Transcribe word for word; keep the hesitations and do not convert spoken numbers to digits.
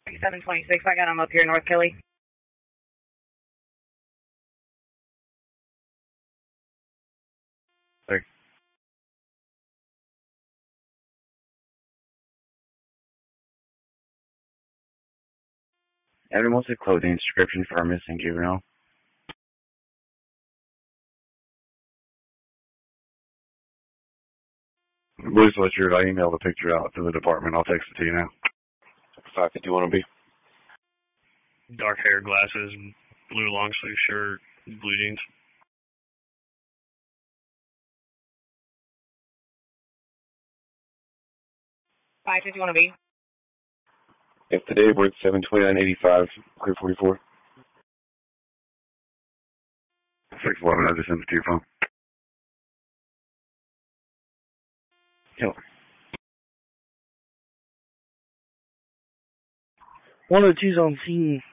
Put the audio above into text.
seven twenty-six, I got him up here, North Kelly. Thanks. Everyone wants a clothing description for our missing juvenile. Bruce, what's your, I emailed the picture out to the department. I'll text it to you now. five fifty one will be. Dark hair, glasses, blue long sleeve shirt, blue jeans. five fifty one will be. If today works seven twenty nine eighty five, clear forty four. six eleven, I just sent it to your phone. Yo. one oh two's on scene.